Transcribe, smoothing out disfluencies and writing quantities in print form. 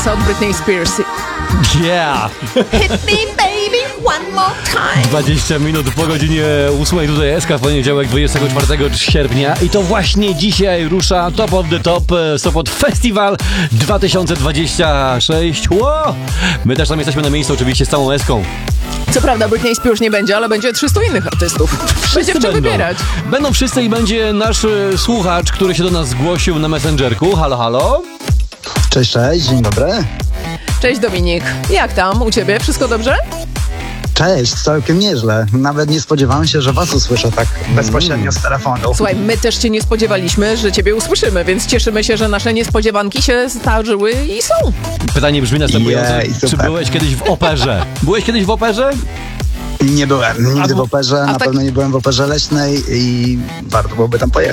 od Britney Spears. Yeah! Hit me baby one more time. 20 minut po godzinie 8 tutaj SK w poniedziałek 24 sierpnia i to właśnie dzisiaj rusza Top of the Top Sopot Festival 2026. Wow! My też tam jesteśmy na miejscu oczywiście z całą Eską. Co prawda Britney Spears nie będzie, ale będzie 300 innych artystów. Będzie w czym wybierać. Będą wszyscy i będzie nasz słuchacz, który się do nas zgłosił na Messengerku. Halo, halo? Cześć, dzień dobry. Cześć Dominik. Jak tam u ciebie? Wszystko dobrze? Cześć, całkiem nieźle. Nawet nie spodziewałem się, że was usłyszę tak bezpośrednio z telefonu. Słuchaj, my też się nie spodziewaliśmy, że ciebie usłyszymy, więc cieszymy się, że nasze niespodziewanki się zdarzyły i są. Pytanie brzmi następująco. Jej, Czy super. byłeś kiedyś w operze? Byłeś kiedyś w operze? Nie byłem nigdy w operze, na pewno nie byłem w operze leśnej i warto byłoby tam pojechać.